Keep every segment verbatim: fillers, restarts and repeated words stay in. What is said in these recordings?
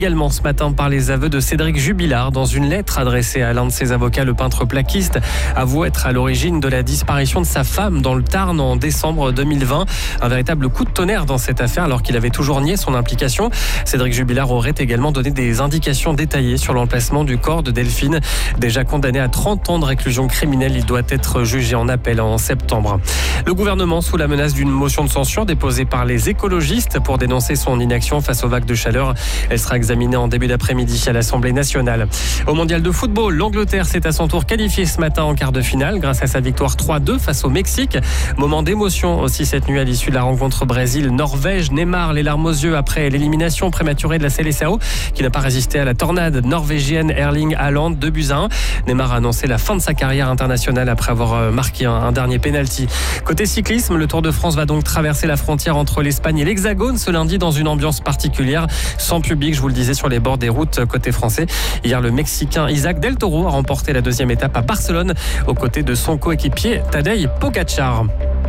Également ce matin par les aveux de Cédric Jubilard. Dans une lettre adressée à l'un de ses avocats, le peintre plaquiste avoue être à l'origine de la disparition de sa femme dans le Tarn en décembre deux mille vingt. Un véritable coup de tonnerre dans cette affaire alors qu'il avait toujours nié son implication. Cédric Jubilard aurait également donné des indications détaillées sur l'emplacement du corps de Delphine. Déjà condamné à trente ans de réclusion criminelle, il doit être jugé en appel en septembre. Le gouvernement sous la menace d'une motion de censure déposée par les écologistes pour dénoncer son inaction face aux vagues de chaleur. Elle sera examinée en début d'après-midi à l'Assemblée nationale. Au mondial de football, l'Angleterre s'est à son tour qualifiée ce matin en quart de finale grâce à sa victoire trois deux face au Mexique. Moment d'émotion aussi cette nuit à l'issue de la rencontre Brésil-Norvège. Neymar, les larmes aux yeux après l'élimination prématurée de la Seleção qui n'a pas résisté à la tornade norvégienne Erling Haaland, deux buts à un. Neymar a annoncé la fin de sa carrière internationale après avoir marqué un, un dernier pénalty. Côté cyclisme, le Tour de France va donc traverser la frontière entre l'Espagne et l'Hexagone ce lundi dans une ambiance particulière, sans public, je vous le disais, sur les bords des routes côté français. Hier, le Mexicain Isaac Del Toro a remporté la deuxième étape à Barcelone aux côtés de son coéquipier Tadej Pogačar.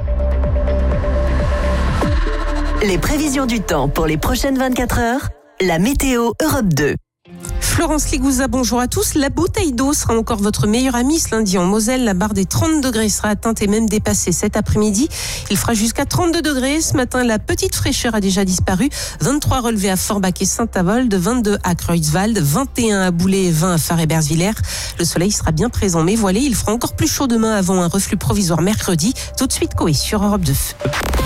Les prévisions du temps pour les prochaines vingt-quatre heures, la météo Europe deux. Florence Ligouza, bonjour à tous. La bouteille d'eau sera encore votre meilleur ami ce lundi en Moselle. La barre des trente degrés sera atteinte et même dépassée cet après-midi. Il fera jusqu'à trente-deux degrés. Ce matin, la petite fraîcheur a déjà disparu. vingt-trois relevés à Forbach et Saint-Avold, vingt-deux à Creutzwald, vingt et un à Boulay et vingt à Fars-et-Bersvillers. Le soleil sera bien présent mais voilé. Il fera encore plus chaud demain avant un reflux provisoire mercredi. Tout de suite, Coé sur Europe deux.